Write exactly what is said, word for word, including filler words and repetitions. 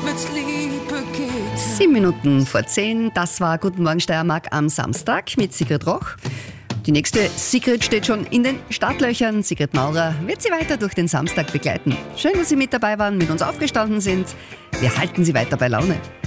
Sieben Minuten vor zehn, das war Guten Morgen Steiermark am Samstag mit Sigrid Roch. Die nächste Sigrid steht schon in den Startlöchern. Sigrid Maurer wird Sie weiter durch den Samstag begleiten. Schön, dass Sie mit dabei waren, mit uns aufgestanden sind. Wir halten Sie weiter bei Laune.